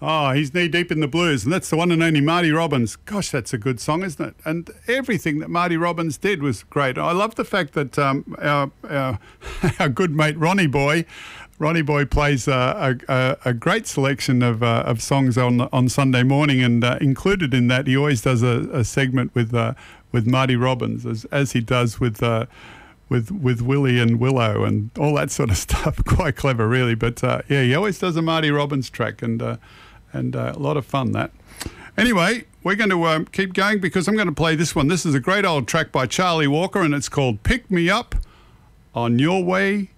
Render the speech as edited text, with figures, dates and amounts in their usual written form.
Oh, he's knee deep in the blues, and that's the one and only Marty Robbins. Gosh, that's a good song, isn't it? And everything that Marty Robbins did was great. I love the fact that our good mate Ronnie Boy plays a great selection of songs on Sunday morning, and included in that, he always does a segment with Marty Robbins, as he does with Willie and Willow and all that sort of stuff. Quite clever, really. But yeah, he always does a Marty Robbins track, and a lot of fun, that. Anyway, we're going to keep going because I'm going to play this one. This is a great old track by Charlie Walker, and it's called Pick Me Up on Your Way